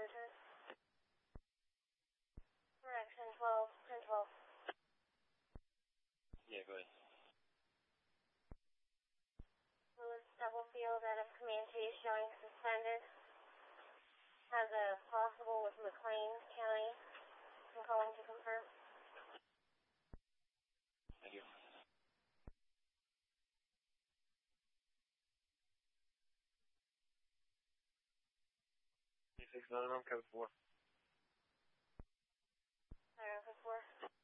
return. Correct, 1012, 1012. Yeah, go ahead. Lewis Stubblefield out of Command Chief showing suspended. Has a possible with McLean County. I'm calling to confirm. Thank you. Six, code 4. Code 4.